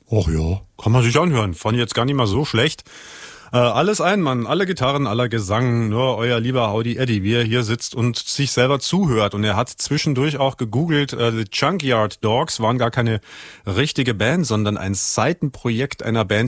Ach ja, kann man sich anhören. Fand ich jetzt gar nicht mal so schlecht. Alles ein Mann, alle Gitarren, aller Gesang, nur euer lieber Howdy Eddie, wie er hier sitzt und sich selber zuhört. Und er hat zwischendurch auch gegoogelt, The Junkyard Dogs waren gar keine richtige Band, sondern ein Seitenprojekt einer Band,